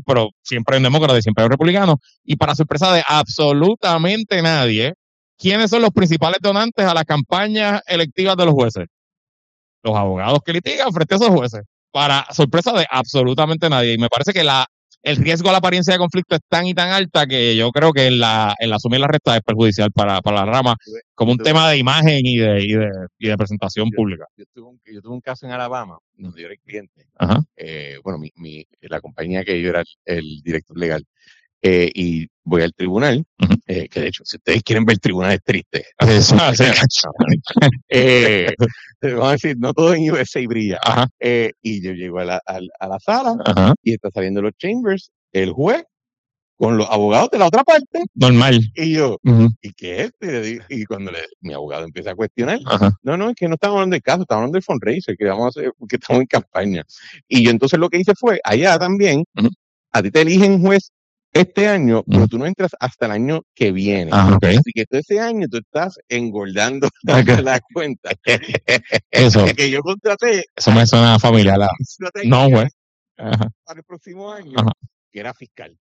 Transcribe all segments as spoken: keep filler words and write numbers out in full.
pero siempre hay un demócrata y siempre hay un republicano. Y para sorpresa de absolutamente nadie, ¿quiénes son los principales donantes a las campañas electivas de los jueces? Los abogados que litigan frente a esos jueces. Para sorpresa de absolutamente nadie. Y me parece que la el riesgo a la apariencia de conflicto es tan y tan alta que yo creo que en la, en la suma y la resta es perjudicial para, para la rama como un tema de imagen y de, y de, y de presentación yo, pública. Yo tuve, un, yo tuve un caso en Alabama donde yo era el cliente. Ajá. Eh, bueno, mi, mi, la compañía que yo era el, el director legal. Eh, y voy al tribunal, uh-huh. eh, que de hecho, si ustedes quieren ver el tribunal es triste. eh, vamos a decir, no todo en U S A brilla. Uh-huh. Eh, y yo llego a la, a, a la sala uh-huh. y está saliendo los chambers, el juez, con los abogados de la otra parte. Normal. Y yo, uh-huh. ¿y qué es este? Y cuando le, mi abogado empieza a cuestionar, uh-huh. no, no, es que no estamos hablando del caso, estamos hablando del fundraiser, que vamos a hacer, porque estamos en campaña. Y yo entonces lo que hice fue, allá también, uh-huh. a ti te eligen juez este año, pero mm. tú no entras hasta el año que viene. Ah, okay. Así que todo ese año tú estás engordando okay. las cuentas. Eso. Que yo contraté. Eso me suena familiar. La... No, güey. Para el próximo año, Ajá. que era fiscal.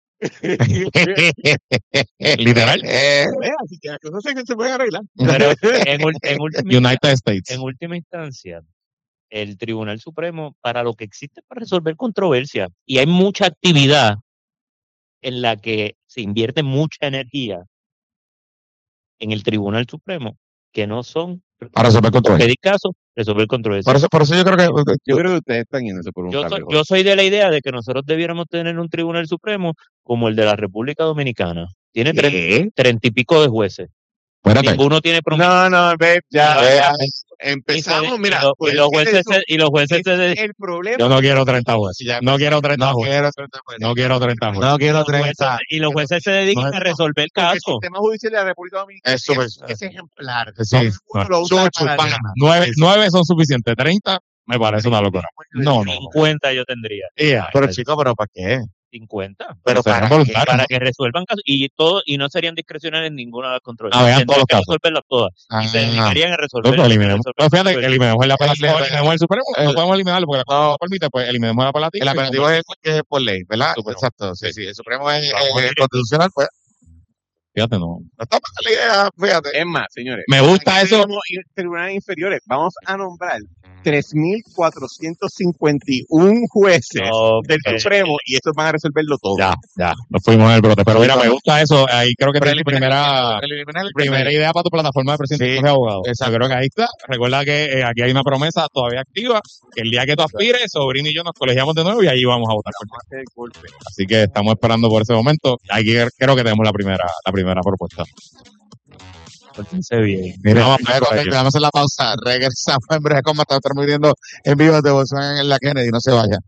Literal. Eh, así que las cosas se, se pueden arreglar. Pero en, en, última, United States. En última instancia, el Tribunal Supremo, para lo que existe para resolver controversias, y hay mucha actividad en la que se invierte mucha energía en el Tribunal Supremo, que no son para resolver controversias. caso, resolver controversias. Por eso, por eso yo creo que yo creo que ustedes están yéndose por un yo soy, yo soy de la idea de que nosotros debiéramos tener un Tribunal Supremo como el de la República Dominicana. Tiene treinta y pico de jueces. Espérate. Ninguno tiene promedio. No, no, ve, ya, no, ya, ya empezamos, y, mira. Y, lo, pues, y los jueces se, y los jueces se de... el problema. Yo no quiero treinta jueces. No quiero treinta jueces. No quiero treinta jueces. No quiero treinta. Y los jueces se dedican no, a resolver casos. El sistema judicial de la República Dominicana es, es, es ejemplar. Sí, no, lo usa para para nueve, nueve son suficientes. treinta me parece una locura. No, no. cincuenta yo tendría. Yeah, pero chico, ¿pero para qué? cincuenta. Pero para, para, que, para que resuelvan casos. Y todo, y no serían discrecionales en ninguna de las controversias. Ah, vean todos los casos. resolverlas todas. Ah, y se dedicarían a resolver. No, eliminemos. No, fíjate, eliminemos el apelativo. Eliminemos el Supremo. No podemos eliminarlo porque la no permite, pues eliminemos el apelativo. El apelativo es que es por ley, ¿verdad? Supremo. Exacto. Sí, sí. El Supremo es, es, es constitucional, pues. Fíjate, no. No está mal la idea, fíjate. Es más, señores. Me gusta eso. Tribunales inferiores. Vamos a nombrar tres mil cuatrocientos cincuenta y uno jueces okay. del Supremo y estos van a resolverlo todo. Ya, ya, nos fuimos en el brote. Pero mira, me gusta eso. Ahí creo que es la primera, primera idea para tu plataforma de presidente sí, de abogados. Exacto. Yo creo que ahí está. Recuerda que eh, aquí hay una promesa todavía activa, que el día que tú aspires, Sobrino y yo nos colegiamos de nuevo y ahí vamos a votar. Vamos a Así que estamos esperando por ese momento. Aquí creo que tenemos la primera, la primera propuesta. Pórtense bien. Mira, vamos a ver, vamos a hacer la pausa. Regresamos en breve, como estamos transmitiendo en vivo de Bolsonaro en la Kennedy. No se vayan.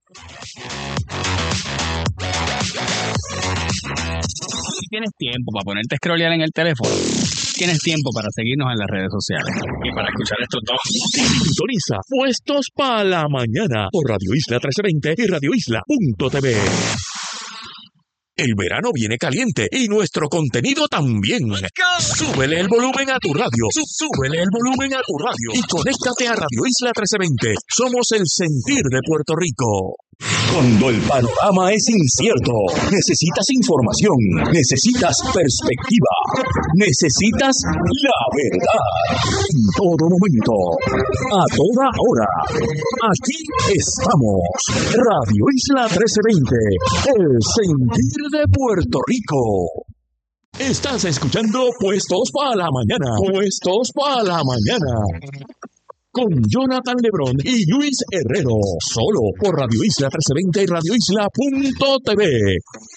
Si tienes tiempo para ponerte a scrollear en el teléfono, tienes tiempo para seguirnos en las redes sociales y para escuchar estos dos. Sintoniza Puestos para la Mañana por Radio Isla trece veinte y radio isla punto t v. El verano viene caliente y nuestro contenido también. Súbele el volumen a tu radio. Súbele el volumen a tu radio. Y conéctate a Radio Isla trece veinte. Somos el sentir de Puerto Rico. Cuando el panorama es incierto, necesitas información, necesitas perspectiva, necesitas la verdad. En todo momento, a toda hora. Aquí estamos. Radio Isla trece veinte. El sentir de Puerto Rico. Estás escuchando Puestos para la Mañana. Puestos para la Mañana. Con Jonathan Lebrón y Luis Herrero. Solo por Radio Isla trece veinte y radio isla punto t v.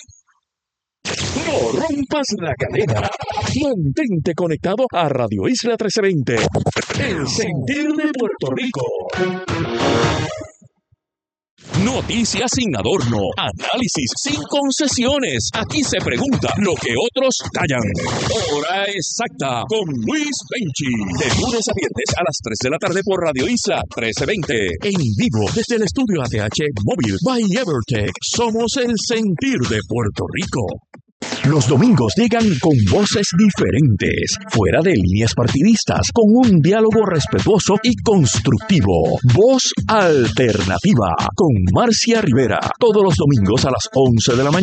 No rompas la cadena. Mantente conectado a Radio Isla trece veinte. El sentir de Puerto Rico. Noticias sin adorno, análisis sin concesiones. Aquí se pregunta lo que otros callan. Hora exacta con Luis Benchi. De lunes a viernes a las tres de la tarde por Radio Isla trece veinte. En vivo desde el estudio A T H Móvil by Evertech. Somos el sentir de Puerto Rico. Los domingos llegan con voces diferentes, fuera de líneas partidistas, con un diálogo respetuoso y constructivo. Voz Alternativa con Marcia Rivera, todos los domingos a las once de la mañana.